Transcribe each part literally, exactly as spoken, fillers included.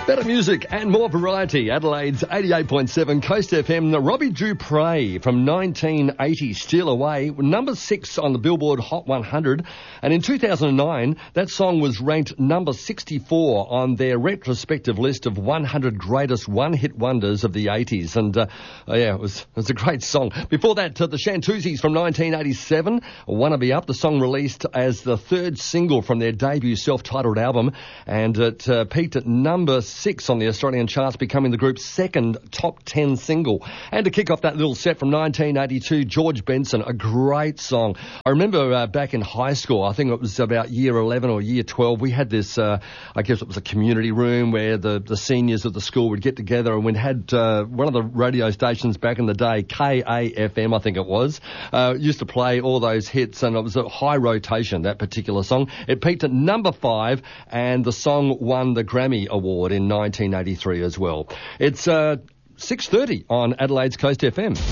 Better music and more variety. Adelaide's eighty-eight point seven Coast F M. The Robbie Dupre from nineteen eighty, Steal Away, number six on the Billboard Hot one hundred. And in two thousand nine, that song was ranked number sixty-four on their retrospective list of one hundred greatest one-hit wonders of the eighties. And, uh, oh yeah, it was, it was a great song. Before that, uh, the Shantuzis from nineteen eighty-seven, Wanna Be Up, the song released as the third single from their debut self-titled album. And it uh, peaked at number six on the Australian charts, becoming the group's second top ten single. And to kick off that little set from nineteen eighty-two, George Benson, a great song. I remember uh, back in high school, I think it was about year eleven or year twelve, we had this, uh, I guess it was a community room where the, the seniors of the school would get together, and we had uh, one of the radio stations back in the day, K A F M I think it was, uh, used to play all those hits, and it was a high rotation, that particular song. It peaked at number five, and the song won the Grammy Award in nineteen eighty-three as well. It's uh, six thirty on Adelaide's Coast F M.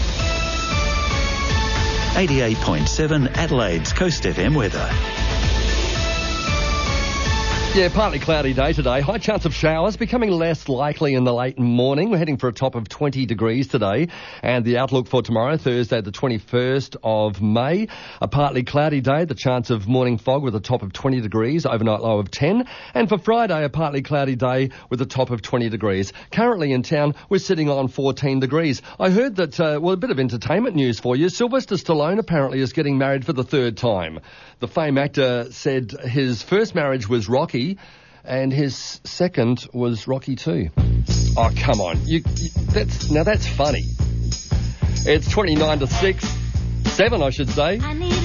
eighty-eight point seven Adelaide's Coast F M weather. Yeah, partly cloudy day today. High chance of showers, becoming less likely in the late morning. We're heading for a top of twenty degrees today. And the outlook for tomorrow, Thursday the twenty-first of May. A partly cloudy day, the chance of morning fog with a top of twenty degrees, overnight low of ten. And for Friday, a partly cloudy day with a top of twenty degrees. Currently in town, we're sitting on fourteen degrees. I heard that, uh, well, a bit of entertainment news for you. Sylvester Stallone apparently is getting married for the third time. The famed actor said his first marriage was Rocky, and his second was Rocky two. Oh, come on. You, you, that's, now that's funny. It's twenty-nine to six. seven, I should say. I need